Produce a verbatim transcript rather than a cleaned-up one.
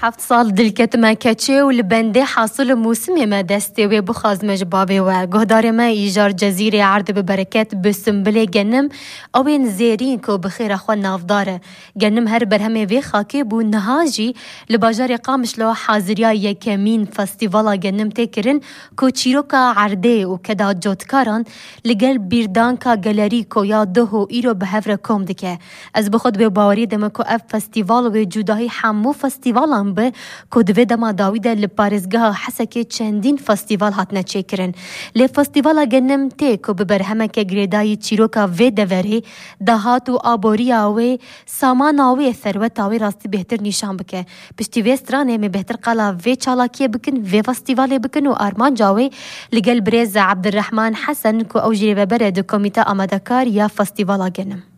هفت سال دلکت ما کچه و لبنده حاصل موسم ما دسته و بخاز مجبابه و گهدار ما ایجار جزیره عرض ببرکت بسنبله گنم اوین زیرین که بخیر خو نافداره گنم هر برهمه وی خاکی بو نهاجی لباجار قامش لو حاضریا یکمین فستیوالا گنم تکرن که چیروکا عرده و کدا جوتکاران لگل بیردانکا گلری که یا دهو ایرو به هفره کم دکه از بخود به باوری دمه که اف فستیوال و جودایی همو فستیوالان به که دوی دما داویده لپارزگاه حسکه چندین فستیوال هاتنه چکرن لی فستیوالا گنم تی که ببرهمه که گریدای چیروکا وی دوره دهات و آبوری آوی سامان آوی ثروت آوی راستی بهتر نشان بکه پشتی وی استرانه می بهتر قالا وی چالاکیه بکن وی فستیواله بکن و آرمان جاوی لگل بریز عبدالرحمن حسن که او جریبه بره دو کمیته آمدکار یا فستیوالا گنم